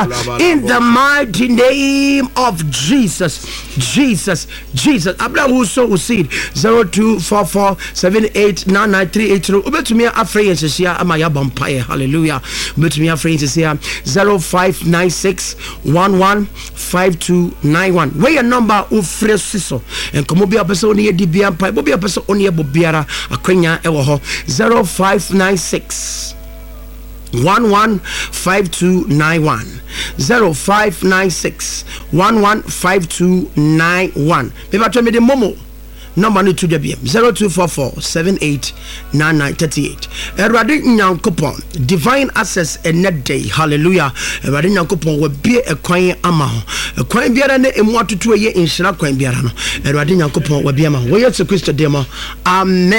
In the mighty name of Jesus. Abla who seed 0244789938. Ubetumia afraid sia amaya vampire. Hallelujah. Ubetumia afraid sia 0596115291. Where your number ufre siso and come be a person near DBM pipe, be a person on your bobiara akwenya ewo 0596 115291 0596 115291. Maybe I tell me the momo number ni to the BM 0244789938. Erade nyankopon divine access and net day. Hallelujah. Erade nyankopon we be a kwan ama a kwan biara na emu atoto ye inshira kwan biara no. Erade nyankopon we be ama we Yesu Kristo demo. Amen.